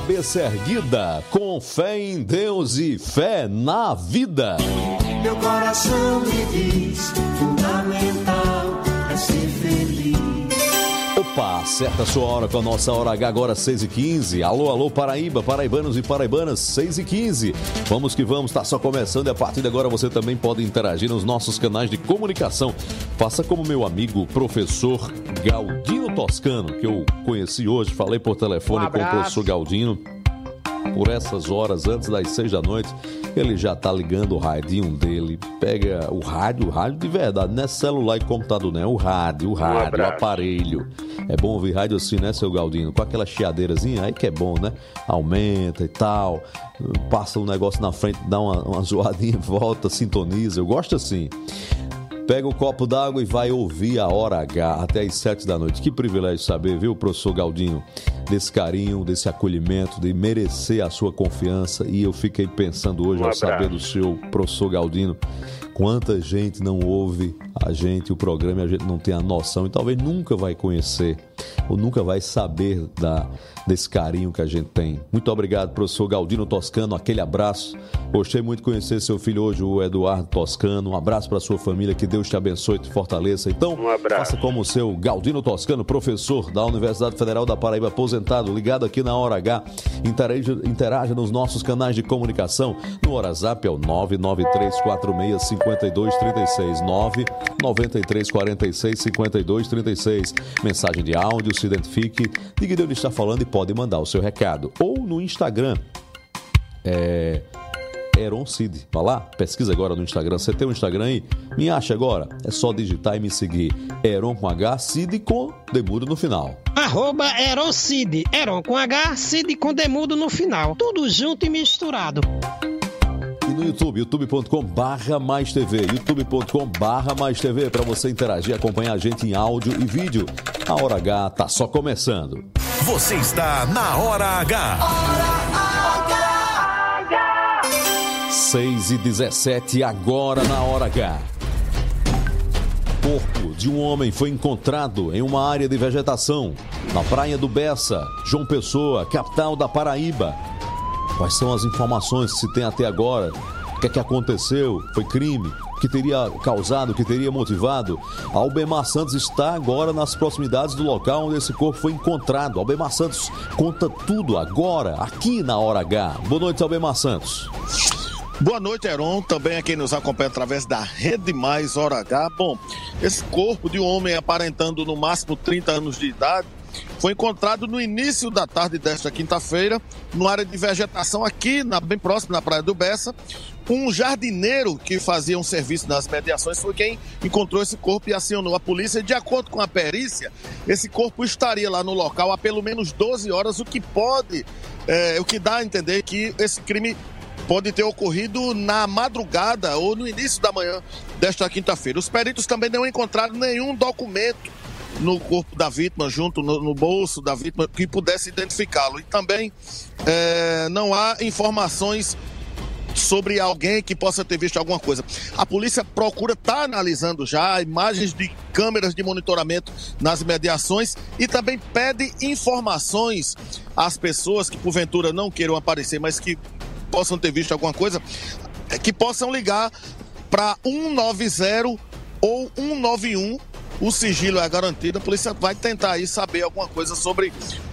cabeça erguida, com fé em Deus e fé na vida. Meu coração me diz, fundamental é ser feliz. Opa, acerta a sua hora com a nossa Hora H, agora 6h15. Alô, alô, Paraíba, paraibanos e paraibanas, 6h15. Vamos que vamos, tá só começando e a partir de agora você também pode interagir nos nossos canais de comunicação. Faça como meu amigo professor Galdino Toscano, que eu conheci hoje, falei por telefone com o professor Galdino. Por essas horas, antes das 6 da noite, ele já tá ligando o radinho dele, pega o rádio de verdade, não é celular e computador, não é o rádio, o aparelho. É bom ouvir rádio assim, né, seu Galdino? Com aquela chiadeirazinha, aí que é bom, né? Aumenta e tal, passa um negócio na frente, dá uma zoadinha, volta, sintoniza, eu gosto assim. Pega o copo d'água e vai ouvir a Hora H até as 7 da noite. Que privilégio saber, viu, professor Galdino, desse carinho, desse acolhimento, de merecer a sua confiança. E eu fiquei pensando hoje, ao saber do seu professor Galdino, quanta gente não ouve a gente, o programa, e a gente não tem a noção e talvez nunca vai conhecer ou nunca vai saber desse carinho que a gente tem. Muito obrigado, professor Galdino Toscano, aquele abraço. Gostei muito de conhecer seu filho hoje, o Eduardo Toscano. Um abraço para sua família, que Deus te abençoe e te fortaleça. Então, faça como o seu Galdino Toscano, professor da Universidade Federal da Paraíba, aposentado, ligado aqui na Hora H. Interaja nos nossos canais de comunicação. No WhatsApp é o 993465236, 993465236. Mensagem de áudio, se identifique, diga de onde está falando e pode mandar o seu recado. Ou no Instagram, Heron Cid. Vai lá, pesquisa agora no Instagram. Você tem um Instagram aí? Me acha agora. É só digitar e me seguir. Heron com H, Cid com demudo no final. @Heron Cid. Heron com H, Cid com demudo no final. Tudo junto e misturado. E no YouTube, youtube.com/maistv, youtube.com/maistv, para você interagir, acompanhar a gente em áudio e vídeo. A Hora H tá só começando. Você está na Hora H. Hora H. 6h17, agora na Hora H. Corpo de um homem foi encontrado em uma área de vegetação, na Praia do Bessa, João Pessoa, capital da Paraíba. Quais são as informações que se tem até agora? O que é que aconteceu? Foi crime? O que teria causado? O que teria motivado? Albemar Santos está agora nas proximidades do local onde esse corpo foi encontrado. Albemar Santos conta tudo agora, aqui na Hora H. Boa noite, Albemar Santos. Boa noite, Heron, também a quem nos acompanha através da Rede Mais Hora H. Bom, esse corpo de um homem aparentando no máximo 30 anos de idade foi encontrado no início da tarde desta quinta-feira, numa área de vegetação aqui, bem próximo na Praia do Bessa. Um jardineiro que fazia um serviço nas mediações foi quem encontrou esse corpo e acionou a polícia. De acordo com a perícia, esse corpo estaria lá no local há pelo menos 12 horas, o que dá a entender que esse crime pode ter ocorrido na madrugada ou no início da manhã desta quinta-feira. Os peritos também não encontraram nenhum documento no corpo da vítima, junto no bolso da vítima, que pudesse identificá-lo. E também não há informações sobre alguém que possa ter visto alguma coisa. A polícia está analisando já imagens de câmeras de monitoramento nas mediações e também pede informações às pessoas que porventura não queiram aparecer, mas que possam ter visto alguma coisa, que possam ligar para 190 ou 191. O sigilo é garantido, a polícia vai tentar aí saber alguma coisa sobre